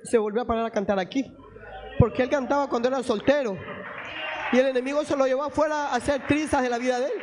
se volvió a parar a cantar aquí, porque él cantaba cuando era soltero y el enemigo se lo llevó afuera a hacer trizas de la vida de él.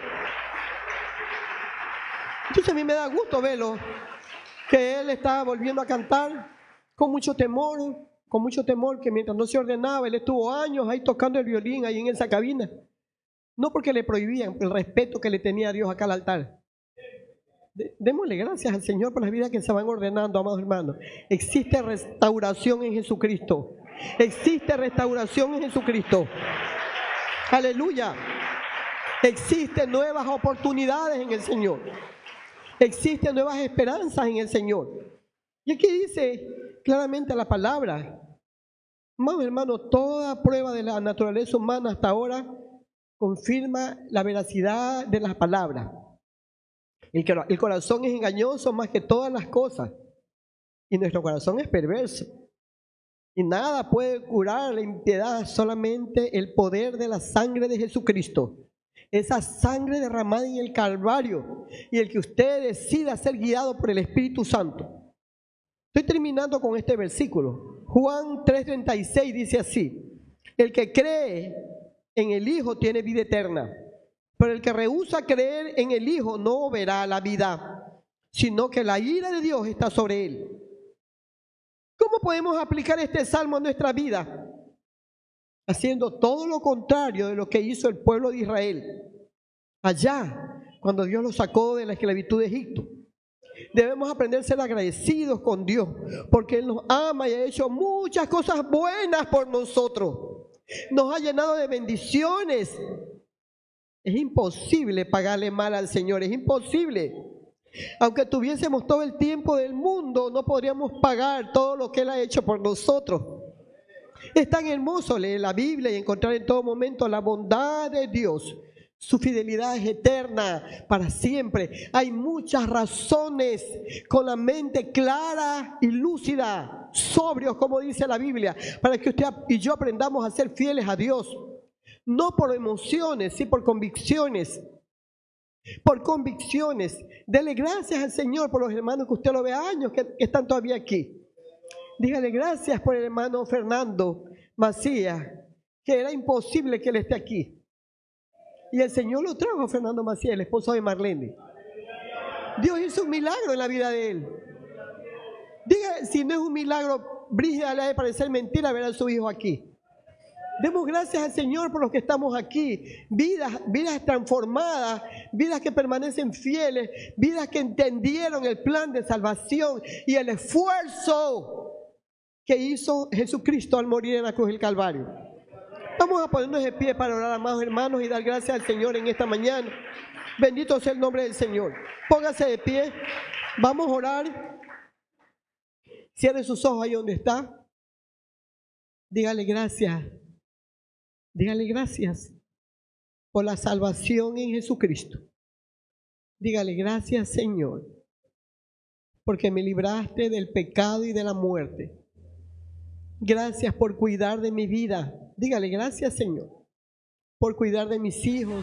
Entonces a mí me da gusto verlo, que él está volviendo a cantar con mucho temor, que mientras no se ordenaba, él estuvo años ahí tocando el violín ahí en esa cabina. No porque le prohibían, el respeto que le tenía a Dios acá al altar. Démosle gracias al Señor por las vidas que se van ordenando, amados hermanos. Existe restauración en Jesucristo. Existe restauración en Jesucristo. Aleluya. Existen nuevas oportunidades en el Señor. Existen nuevas esperanzas en el Señor. Y aquí dice claramente la palabra. Amados hermanos, toda prueba de la naturaleza humana hasta ahora confirma la veracidad de las palabras. El corazón es engañoso más que todas las cosas y nuestro corazón es perverso. Y nada puede curar la impiedad, solamente el poder de la sangre de Jesucristo. Esa sangre derramada en el Calvario y el que usted decida ser guiado por el Espíritu Santo. Estoy terminando con este versículo. Juan 3:36 dice así: el que cree en el Hijo tiene vida eterna, pero el que rehúsa creer en el Hijo no verá la vida, sino que la ira de Dios está sobre él. ¿Cómo podemos aplicar este salmo a nuestra vida? Haciendo todo lo contrario de lo que hizo el pueblo de Israel allá, cuando Dios los sacó de la esclavitud de Egipto. Debemos aprender a ser agradecidos con Dios, porque Él nos ama y ha hecho muchas cosas buenas por nosotros. Nos ha llenado de bendiciones. Es imposible pagarle mal al Señor, es imposible. Aunque tuviésemos todo el tiempo del mundo, no podríamos pagar todo lo que Él ha hecho por nosotros. Es tan hermoso leer la Biblia y encontrar en todo momento la bondad de Dios. Su fidelidad es eterna para siempre. Hay muchas razones, con la mente clara y lúcida, sobrios, como dice la Biblia, para que usted y yo aprendamos a ser fieles a Dios. No por emociones, sí por convicciones. Por convicciones. Dele gracias al Señor por los hermanos que usted lo ve años que están todavía aquí. Dígale gracias por el hermano Fernando Macías, que era imposible que él esté aquí. Y el Señor lo trajo a Fernando Macías, el esposo de Marlene. Dios hizo un milagro en la vida de él. Diga, si no es un milagro, Brígida le ha de parecer mentira ver a su hijo aquí. Demos gracias al Señor por los que estamos aquí. Vidas transformadas, vidas que permanecen fieles, vidas que entendieron el plan de salvación y el esfuerzo que hizo Jesucristo al morir en la cruz del Calvario. Vamos a ponernos de pie para orar, amados hermanos, y dar gracias al Señor en esta mañana. Bendito sea el nombre del Señor. Póngase de pie. Vamos a orar. Cierre sus ojos ahí donde está. Dígale gracias. Dígale gracias por la salvación en Jesucristo. Dígale gracias, Señor, porque me libraste del pecado y de la muerte. Gracias por cuidar de mi vida. Dígale gracias, Señor, por cuidar de mis hijos,